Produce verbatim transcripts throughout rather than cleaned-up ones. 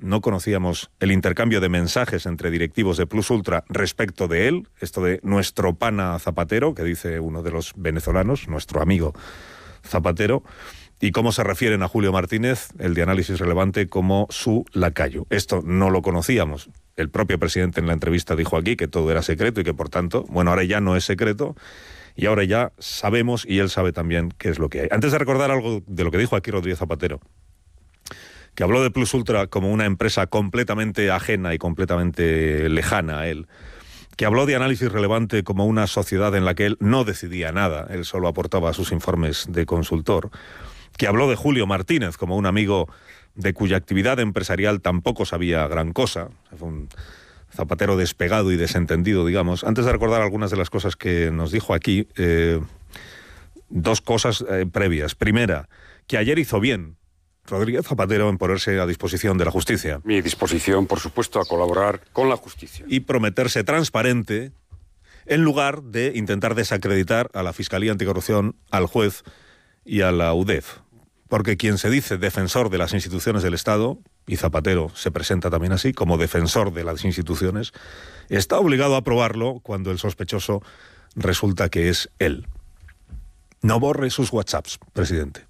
no conocíamos el intercambio de mensajes entre directivos de Plus Ultra respecto de él, esto de nuestro pana Zapatero, que dice uno de los venezolanos, nuestro amigo Zapatero, y cómo se refieren a Julio Martínez, el de Análisis Relevante, como su lacayo. Esto no lo conocíamos. El propio presidente en la entrevista dijo aquí que todo era secreto y que, por tanto, bueno, ahora ya no es secreto y ahora ya sabemos, y él sabe también qué es lo que hay. Antes de recordar algo de lo que dijo aquí Rodríguez Zapatero, que habló de Plus Ultra como una empresa completamente ajena y completamente lejana a él, que habló de Análisis Relevante como una sociedad en la que él no decidía nada, él solo aportaba sus informes de consultor, que habló de Julio Martínez como un amigo de cuya actividad empresarial tampoco sabía gran cosa, fue un Zapatero despegado y desentendido, digamos. Antes de recordar algunas de las cosas que nos dijo aquí, eh, dos cosas eh, previas. Primera, que ayer hizo bien Rodríguez Zapatero en ponerse a disposición de la justicia. Mi disposición, por supuesto, a colaborar con la justicia. Y prometerse transparente en lugar de intentar desacreditar a la Fiscalía Anticorrupción, al juez y a la U D E F. Porque quien se dice defensor de las instituciones del Estado, y Zapatero se presenta también así, como defensor de las instituciones, está obligado a probarlo cuando el sospechoso resulta que es él. No borre sus WhatsApps, presidente.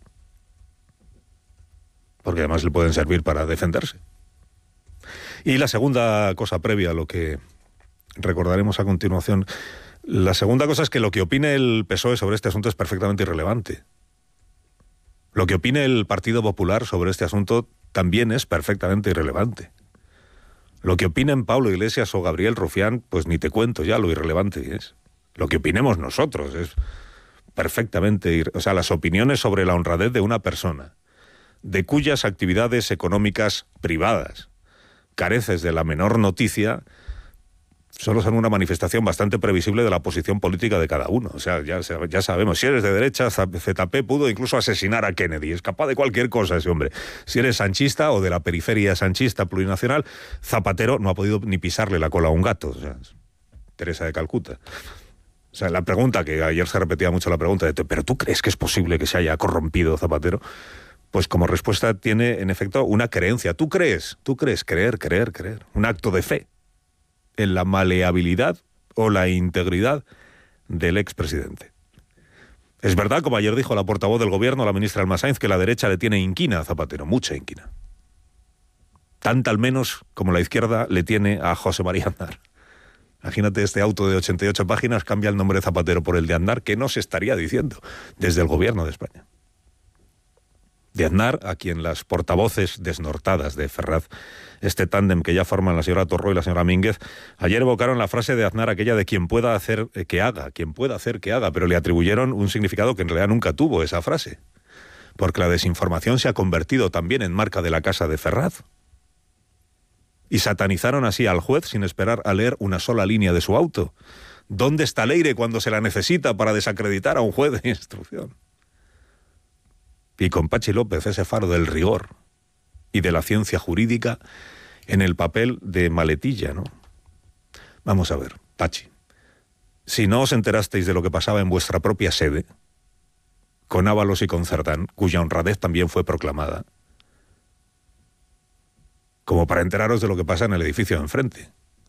Porque además le pueden servir para defenderse. Y la segunda cosa previa a lo que recordaremos a continuación, la segunda cosa es que lo que opine el P S O E sobre este asunto es perfectamente irrelevante. Lo que opine el Partido Popular sobre este asunto también es perfectamente irrelevante. Lo que opinen Pablo Iglesias o Gabriel Rufián, pues ni te cuento ya lo irrelevante que es. Lo que opinemos nosotros es perfectamente... Ir... O sea, las opiniones sobre la honradez de una persona, de cuyas actividades económicas privadas careces de la menor noticia, solo son una manifestación bastante previsible de la posición política de cada uno. O sea, ya, ya sabemos, si eres de derecha, Z P pudo incluso asesinar a Kennedy, es capaz de cualquier cosa ese hombre. Si eres sanchista o de la periferia sanchista plurinacional, Zapatero no ha podido ni pisarle la cola a un gato. O sea, Teresa de Calcuta. O sea, la pregunta, que ayer se repetía mucho la pregunta, de, ¿pero tú crees que es posible que se haya corrompido Zapatero? Pues como respuesta tiene, en efecto, una creencia. ¿Tú crees? ¿Tú crees? Creer, creer, creer. Un acto de fe en la maleabilidad o la integridad del expresidente. Es verdad, como ayer dijo la portavoz del gobierno, la ministra Alma Sainz, que la derecha le tiene inquina a Zapatero, mucha inquina. Tanta al menos como la izquierda le tiene a José María Aznar. Imagínate, este auto de ochenta y ocho páginas cambia el nombre de Zapatero por el de Aznar, que no se estaría diciendo desde el gobierno de España. De Aznar, a quien las portavoces desnortadas de Ferraz, este tándem que ya forman la señora Torró y la señora Mínguez, ayer evocaron la frase de Aznar, aquella de quien pueda hacer eh, que haga, quien pueda hacer que haga, pero le atribuyeron un significado que en realidad nunca tuvo esa frase, porque la desinformación se ha convertido también en marca de la casa de Ferraz. Y satanizaron así al juez sin esperar a leer una sola línea de su auto. ¿Dónde está Leire cuando se la necesita para desacreditar a un juez de instrucción? Y con Pachi López ese faro del rigor y de la ciencia jurídica en el papel de maletilla, ¿no? Vamos a ver, Pachi, si no os enterasteis de lo que pasaba en vuestra propia sede, con Ábalos y con Cerdán, cuya honradez también fue proclamada, como para enteraros de lo que pasa en el edificio de enfrente,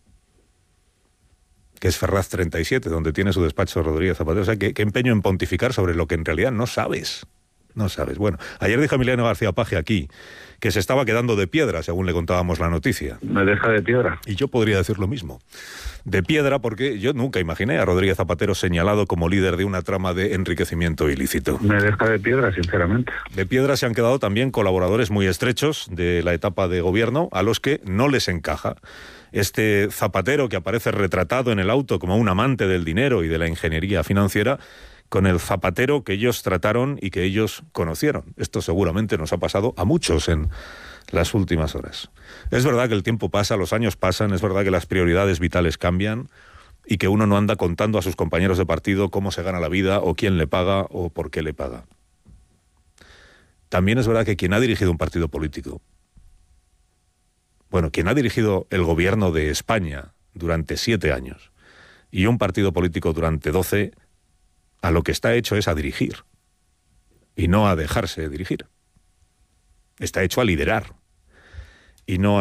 que es Ferraz treinta y siete, donde tiene su despacho Rodríguez Zapatero. O sea, ¿qué, qué empeño en pontificar sobre lo que en realidad no sabes? No sabes. Bueno, ayer dijo Emiliano García Paje aquí que se estaba quedando de piedra, según le contábamos la noticia. Me deja de piedra. Y yo podría decir lo mismo. De piedra, porque yo nunca imaginé a Rodríguez Zapatero señalado como líder de una trama de enriquecimiento ilícito. Me deja de piedra, sinceramente. De piedra se han quedado también colaboradores muy estrechos de la etapa de gobierno, a los que no les encaja este Zapatero que aparece retratado en el auto como un amante del dinero y de la ingeniería financiera, con el Zapatero que ellos trataron y que ellos conocieron. Esto seguramente nos ha pasado a muchos en las últimas horas. Es verdad que el tiempo pasa, los años pasan, es verdad que las prioridades vitales cambian y que uno no anda contando a sus compañeros de partido cómo se gana la vida o quién le paga o por qué le paga. También es verdad que quien ha dirigido un partido político, bueno, quien ha dirigido el gobierno de España durante siete años y un partido político durante doce, a lo que está hecho es a dirigir y no a dejarse dirigir. Está hecho a liderar y no a